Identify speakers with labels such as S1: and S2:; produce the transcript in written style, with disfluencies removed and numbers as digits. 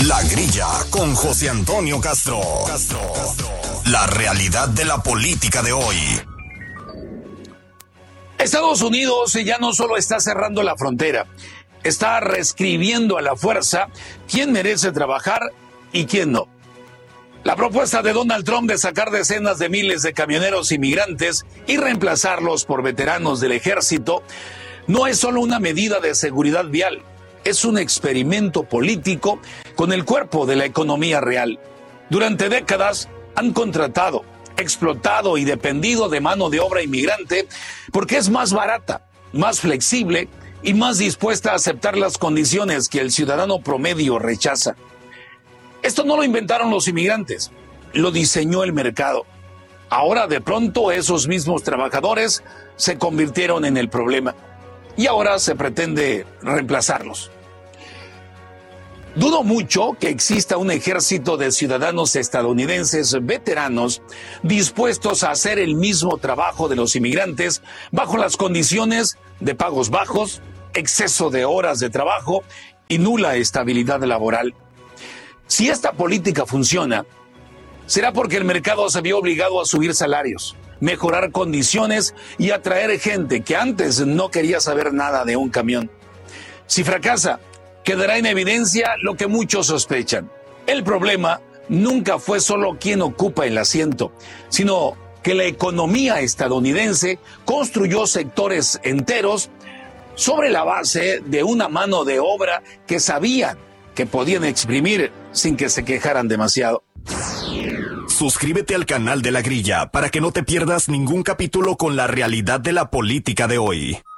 S1: La Grilla con José Antonio Castro. La realidad de la política de hoy.
S2: Estados Unidos ya no solo está cerrando la frontera, está reescribiendo a la fuerza quién merece trabajar y quién no. La propuesta de Donald Trump de sacar decenas de miles de camioneros inmigrantes y reemplazarlos por veteranos del ejército no es solo una medida de seguridad vial, es un experimento político con el cuerpo de la economía real. Durante décadas han contratado, explotado y dependido de mano de obra inmigrante porque es más barata, más flexible y más dispuesta a aceptar las condiciones que el ciudadano promedio rechaza. Esto no lo inventaron los inmigrantes, lo diseñó el mercado. Ahora de pronto esos mismos trabajadores se convirtieron en el problema y ahora se pretende reemplazarlos. Dudo mucho que exista un ejército de ciudadanos estadounidenses veteranos dispuestos a hacer el mismo trabajo de los inmigrantes bajo las condiciones de pagos bajos, exceso de horas de trabajo y nula estabilidad laboral. Si esta política funciona, será porque el mercado se vio obligado a subir salarios, mejorar condiciones y atraer gente que antes no quería saber nada de un camión. Si fracasa, quedará en evidencia lo que muchos sospechan. El problema nunca fue solo quién ocupa el asiento, sino que la economía estadounidense construyó sectores enteros sobre la base de una mano de obra que sabían que podían exprimir sin que se quejaran demasiado.
S1: Suscríbete al canal de La Grilla para que no te pierdas ningún capítulo con la realidad de la política de hoy.